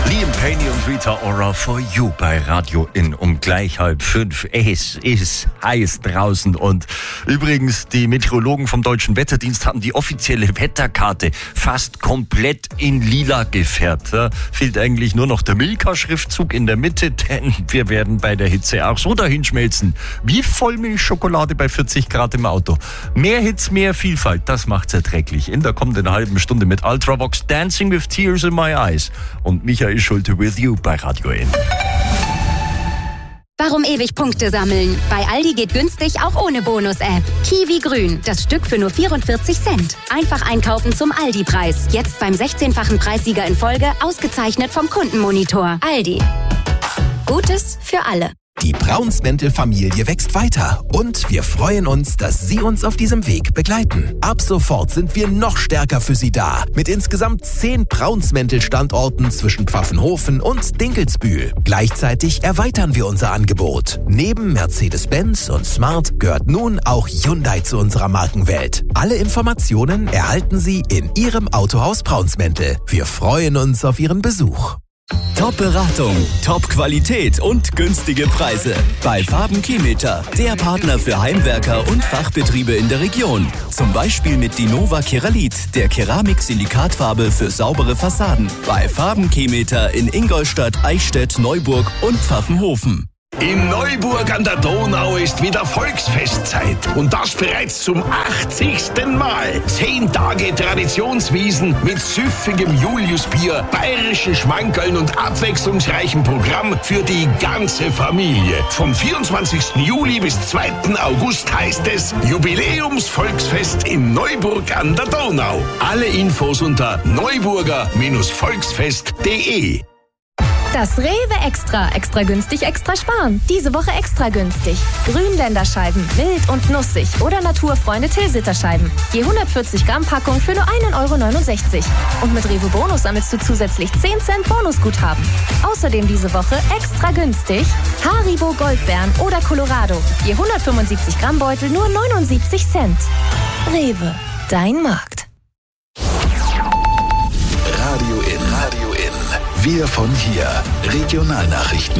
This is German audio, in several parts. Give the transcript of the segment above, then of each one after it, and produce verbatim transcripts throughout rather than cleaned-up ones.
Liam Payne und Rita Ora for You bei Radio In um gleich halb fünf. Es ist heiß draußen und übrigens, die Meteorologen vom Deutschen Wetterdienst haben die offizielle Wetterkarte fast komplett in lila gefärbt. Da fehlt eigentlich nur noch der Milka-Schriftzug in der Mitte, denn wir werden bei der Hitze auch so dahinschmelzen wie Vollmilchschokolade bei vierzig Grad im Auto. Mehr Hits, mehr Vielfalt, das macht's erträglich. In der kommenden halben Stunde mit Ultravox Dancing with Tears in My Eyes und Michael Schulte with You bei Radio In. Warum ewig Punkte sammeln? Bei Aldi geht günstig auch ohne Bonus-App. Kiwi Grün, das Stück für nur vierundvierzig Cent. Einfach einkaufen zum Aldi-Preis. Jetzt beim sechzehnfachen Preissieger in Folge, ausgezeichnet vom Kundenmonitor. Aldi. Gutes für alle. Die Braunsmäntel-Familie wächst weiter und wir freuen uns, dass Sie uns auf diesem Weg begleiten. Ab sofort sind wir noch stärker für Sie da. Mit insgesamt zehn Braunsmäntel-Standorten zwischen Pfaffenhofen und Dinkelsbühl. Gleichzeitig erweitern wir unser Angebot. Neben Mercedes-Benz und Smart gehört nun auch Hyundai zu unserer Markenwelt. Alle Informationen erhalten Sie in Ihrem Autohaus Braunsmäntel. Wir freuen uns auf Ihren Besuch. Top-Beratung, Top-Qualität und günstige Preise. Bei Farben-Kimeter, der Partner für Heimwerker und Fachbetriebe in der Region. Zum Beispiel mit Dinova Keralit, der Keramik-Silikatfarbe für saubere Fassaden. Bei Farben-Kimeter in Ingolstadt, Eichstätt, Neuburg und Pfaffenhofen. In Neuburg an der Donau ist wieder Volksfestzeit und das bereits zum achtzigsten Mal. Zehn Tage Traditionswiesen mit süffigem Juliusbier, bayerischen Schmankerln und abwechslungsreichem Programm für die ganze Familie. Vom vierundzwanzigsten Juli bis zweiten August heißt es Jubiläumsvolksfest in Neuburg an der Donau. Alle Infos unter neuburger Volksfest punkt de. Das Rewe Extra. Extra günstig, extra sparen. Diese Woche extra günstig. Grünländerscheiben, mild und nussig oder Naturfreunde Tilsiterscheiben. Je hundertvierzig Gramm Packung für nur ein Euro neunundsechzig. Und mit Rewe Bonus sammelst du zusätzlich zehn Cent Bonusguthaben. Außerdem diese Woche extra günstig Haribo Goldbeeren oder Colorado. Je hundertfünfundsiebzig Gramm Beutel nur neunundsiebzig Cent. Rewe, dein Markt. Radio In. Radio In. Wir von hier. Regionalnachrichten.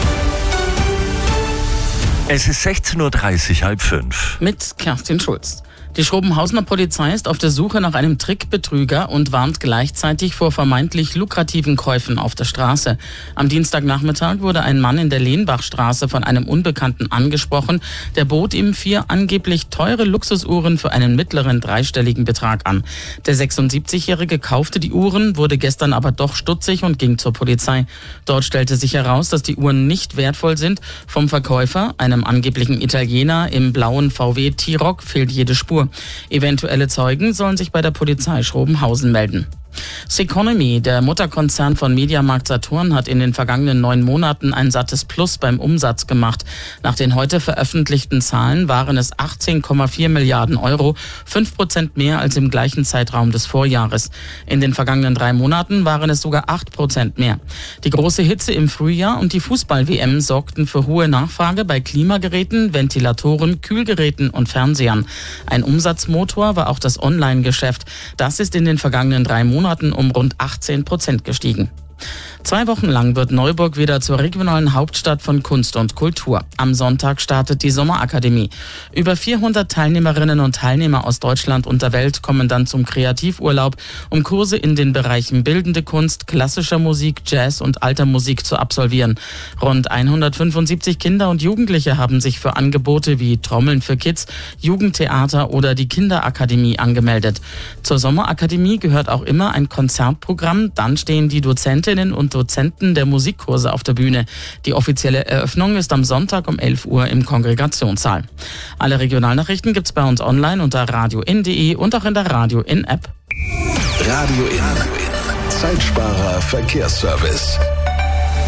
Es ist sechzehn Uhr dreißig, halb fünf. Mit Kerstin Schulz. Die Schrobenhausener Polizei ist auf der Suche nach einem Trickbetrüger und warnt gleichzeitig vor vermeintlich lukrativen Käufen auf der Straße. Am Dienstagnachmittag wurde ein Mann in der Lehnbachstraße von einem Unbekannten angesprochen. Der bot ihm vier angeblich teure Luxusuhren für einen mittleren dreistelligen Betrag an. Der sechsundsiebzigjährige kaufte die Uhren, wurde gestern aber doch stutzig und ging zur Polizei. Dort stellte sich heraus, dass die Uhren nicht wertvoll sind. Vom Verkäufer, einem angeblichen Italiener im blauen V W T-Roc, fehlt jede Spur. Eventuelle Zeugen sollen sich bei der Polizei Schrobenhausen melden. Ceconomy, der Mutterkonzern von Mediamarkt Saturn, hat in den vergangenen neun Monaten ein sattes Plus beim Umsatz gemacht. Nach den heute veröffentlichten Zahlen waren es achtzehn Komma vier Milliarden Euro, fünf Prozent mehr als im gleichen Zeitraum des Vorjahres. In den vergangenen drei Monaten waren es sogar acht Prozent mehr. Die große Hitze im Frühjahr und die Fußball-W M sorgten für hohe Nachfrage bei Klimageräten, Ventilatoren, Kühlgeräten und Fernsehern. Ein Umsatzmotor war auch das Online-Geschäft. Das ist in den vergangenen drei Monaten um rund achtzehn Prozent gestiegen. Zwei Wochen lang wird Neuburg wieder zur regionalen Hauptstadt von Kunst und Kultur. Am Sonntag startet die Sommerakademie. Über vierhundert Teilnehmerinnen und Teilnehmer aus Deutschland und der Welt kommen dann zum Kreativurlaub, um Kurse in den Bereichen bildende Kunst, klassischer Musik, Jazz und alter Musik zu absolvieren. Rund hundertfünfundsiebzig Kinder und Jugendliche haben sich für Angebote wie Trommeln für Kids, Jugendtheater oder die Kinderakademie angemeldet. Zur Sommerakademie gehört auch immer ein Konzertprogramm. Dann stehen die Dozentinnen und Dozenten der Musikkurse auf der Bühne. Die offizielle Eröffnung ist am Sonntag um elf Uhr im Kongregationssaal. Alle Regionalnachrichten gibt's bei uns online unter radio in punkt de und auch in der Radio In App. Radio In. Zeitsparer Verkehrsservice.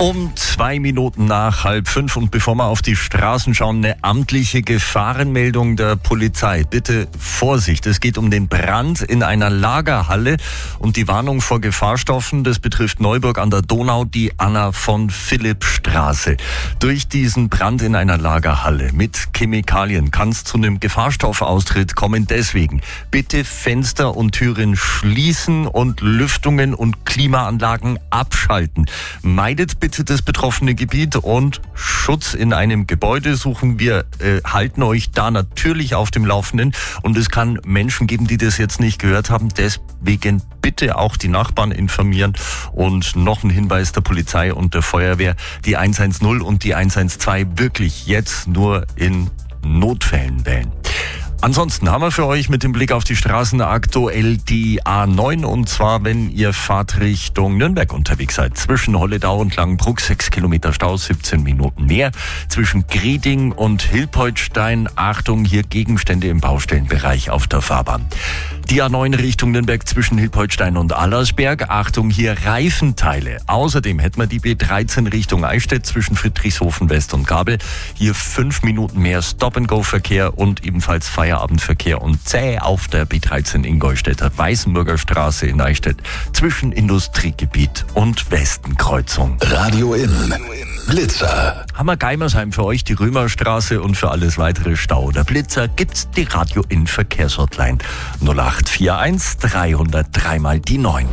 Um zwei Minuten nach halb fünf und bevor wir auf die Straßen schauen, eine amtliche Gefahrenmeldung der Polizei. Bitte Vorsicht, es geht um den Brand in einer Lagerhalle und die Warnung vor Gefahrstoffen, das betrifft Neuburg an der Donau, die Anna von Philipp Straße. Durch diesen Brand in einer Lagerhalle mit Chemikalien kann es zu einem Gefahrstoffaustritt kommen. Deswegen bitte Fenster und Türen schließen und Lüftungen und Klimaanlagen abschalten. Meidet bitte das betroffene Gebiet und Schutz in einem Gebäude suchen. Wir äh, halten euch da natürlich auf dem Laufenden und es kann Menschen geben, die das jetzt nicht gehört haben. Deswegen bitte auch die Nachbarn informieren und noch ein Hinweis der Polizei und der Feuerwehr. Die eins eins null und die eins eins zwei wirklich jetzt nur in Notfällen wählen. Ansonsten haben wir für euch mit dem Blick auf die Straßen aktuell die A neun und zwar, wenn ihr fahrt Richtung Nürnberg unterwegs seid. Zwischen Holledau und Langenbruck sechs Kilometer Stau, siebzehn Minuten mehr. Zwischen Greding und Hilpoltstein, Achtung, hier Gegenstände im Baustellenbereich auf der Fahrbahn. Die A neun Richtung Nürnberg zwischen Hilpoltstein und Allersberg, Achtung, hier Reifenteile. Außerdem hätten wir die B dreizehn Richtung Eichstätt zwischen Friedrichshofen West und Gabel. Hier fünf Minuten mehr Stop-and-Go-Verkehr und ebenfalls Feierabendverkehr und zäh auf der B dreizehn Ingolstädter Weißenburger Straße in Eichstätt zwischen Industriegebiet und Westenkreuzung. Radio In. Blitzer. Hammer Geimersheim für euch, die Römerstraße und für alles weitere Stau oder Blitzer gibt's die Radio In Verkehrshotline null acht vier eins drei null drei mal die neun.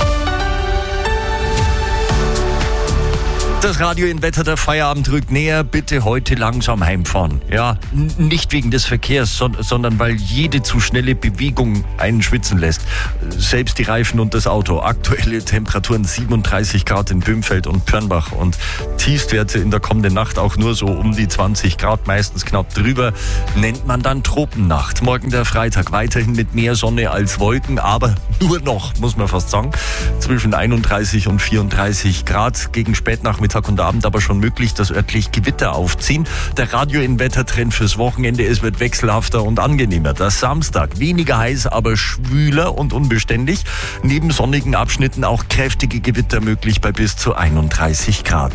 Das Radio in Wetter, der Feierabend rückt näher. Bitte heute langsam heimfahren. Ja, n- nicht wegen des Verkehrs, son- sondern weil jede zu schnelle Bewegung einen schwitzen lässt. Selbst die Reifen und das Auto. Aktuelle Temperaturen siebenunddreißig Grad in Böhmfeld und Pörnbach und Tiefstwerte in der kommenden Nacht auch nur so um die zwanzig Grad, meistens knapp drüber. Nennt man dann Tropennacht. Morgen der Freitag weiterhin mit mehr Sonne als Wolken, aber nur noch, muss man fast sagen. Zwischen einunddreißig und vierunddreißig Grad gegen Spätnachmittag Mittag und Abend aber schon möglich, dass örtlich Gewitter aufziehen. Der Radio in Wettertrend fürs Wochenende, es wird wechselhafter und angenehmer. Das Samstag weniger heiß, aber schwüler und unbeständig. Neben sonnigen Abschnitten auch kräftige Gewitter möglich bei bis zu einunddreißig Grad.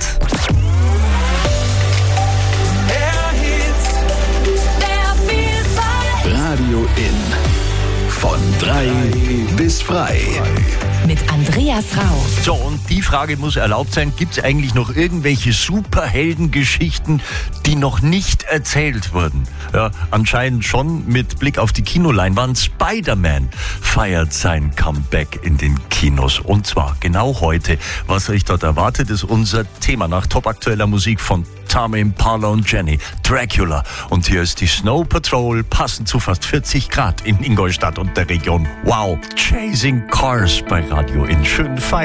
Radio In. Von drei bis frei. Mit Andreas Rau. So, und die Frage muss erlaubt sein, gibt es eigentlich noch irgendwelche Superheldengeschichten, die noch nicht erzählt wurden? Ja, anscheinend schon mit Blick auf die Kinoleinwand. Spider-Man feiert sein Comeback in den Kinos. Und zwar genau heute. Was euch dort erwartet, ist unser Thema nach topaktueller Musik von Tame Impala und Jenny, Dracula. Und hier ist die Snow Patrol, passend zu fast vierzig Grad in Ingolstadt und der Region. Wow, Chasing Cars bei Radio in schönen Feier.